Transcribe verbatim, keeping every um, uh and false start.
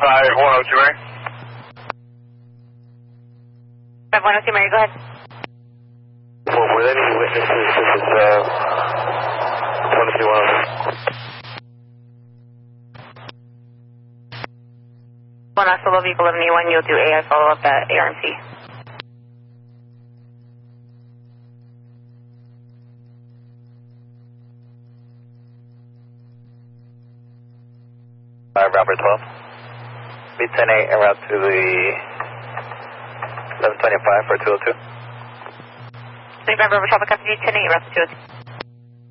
five one oh two Mary. five one oh two Mary, go ahead. Well, were there any witnesses? This is uh, twenty-three one oh two. One on solo vehicle eleven E one, you'll do A I follow up at A R M C. Alright, Robert twelve. B ten eight en route to the eleven twenty-five for two oh two. twenty-five Bravo Traffic, copy ten eight, route to two oh two.